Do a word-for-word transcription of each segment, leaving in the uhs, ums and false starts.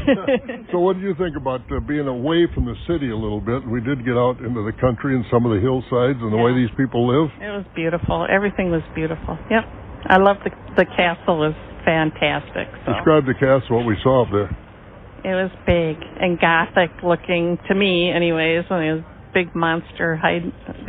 So what did you think about uh, being away from the city a little bit? We did get out into the country and some of the hillsides and the yeah. way these people live. It was beautiful. Everything was beautiful. Yep. I love the the castle. Was fantastic. So. Describe the castle, what we saw up there. It was big and gothic looking, to me anyways. I mean, it was a big monster hide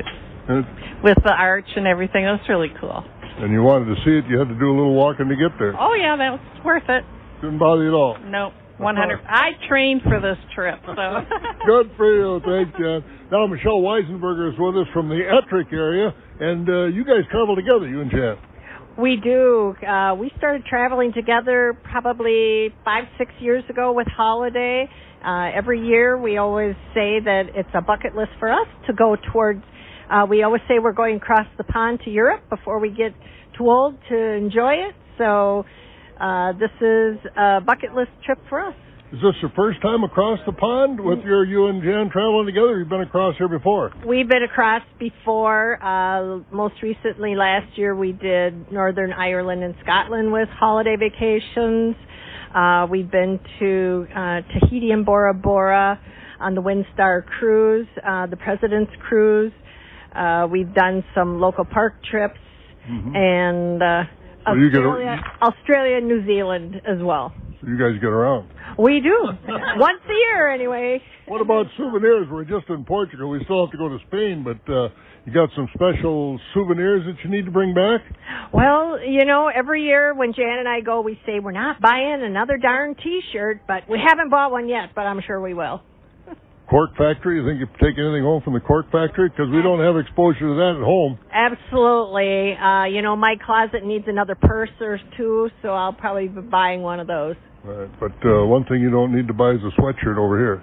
with the arch and everything. It was really cool. And you wanted to see it, you had to do a little walking to get there. Oh, yeah, that was worth it. Didn't bother you at all? Nope, one hundred. I trained for this trip, so. Good for you. Thanks, Jan. Now, Michelle Weisenberger is with us from the Ettrick area, and uh, you guys travel together, you and Jan. We do. Uh, we started traveling together probably five, six years ago with Holiday. Uh, every year we always say that it's a bucket list for us to go towards, uh, we always say we're going across the pond to Europe before we get too old to enjoy it. So uh, this is a bucket list trip for us. Is this your first time across the pond with your you and Jan traveling together? You've been across here before? We've been across before. Uh, most recently, last year, we did Northern Ireland and Scotland with Holiday Vacations. Uh, we've been to uh, Tahiti and Bora Bora on the Windstar Cruise, uh, the President's Cruise. Uh, we've done some local park trips, mm-hmm. and uh, so Australia, a, Australia and New Zealand as well. So you guys get around. We do. Once a year, anyway. What about souvenirs? We're just in Portugal. We still have to go to Spain, but uh, you got some special souvenirs that you need to bring back? Well, you know, every year when Jan and I go, we say we're not buying another darn T-shirt, but we haven't bought one yet, but I'm sure we will. Cork factory? You think you take anything home from the cork factory? Because we don't have exposure to that at home. Absolutely. Uh, you know, my closet needs another purse or two, so I'll probably be buying one of those. Right, but uh, one thing you don't need to buy is a sweatshirt over here.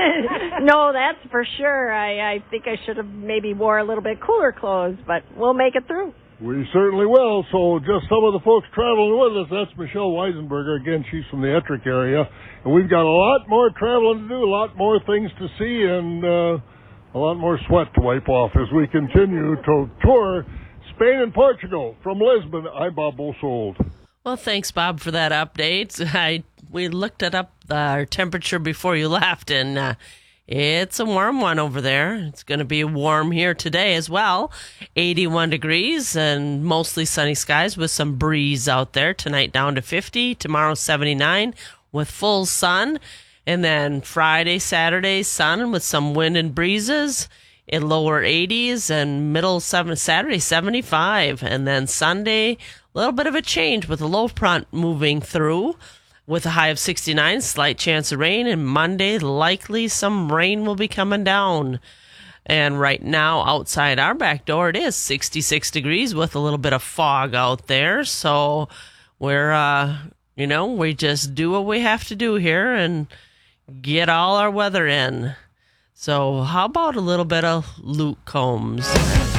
No, that's for sure. I, I think I should have maybe wore a little bit cooler clothes, but we'll make it through. We certainly will. So just some of the folks traveling with us, that's Michelle Weisenberger. Again, she's from the Ettrick area. And we've got a lot more traveling to do, a lot more things to see, and uh, a lot more sweat to wipe off as we continue to tour Spain and Portugal. From Lisbon, I'm Bob Bosold. Well, thanks, Bob, for that update. I we looked it up, uh, our temperature before you left, and uh, it's a warm one over there. It's going to be warm here today as well. eighty-one degrees and mostly sunny skies with some breeze out there. Tonight down to fifty. Tomorrow seventy-nine with full sun. And then Friday, Saturday, sun with some wind and breezes. In lower eighties and middle seven, Saturday seventy-five. And then Sunday, a little bit of a change with a low front moving through with a high of sixty-nine, slight chance of rain. And Monday, likely some rain will be coming down. And right now, outside our back door, it is sixty-six degrees with a little bit of fog out there. So we're, uh, you know, we just do what we have to do here and get all our weather in. So how about a little bit of Luke Combs?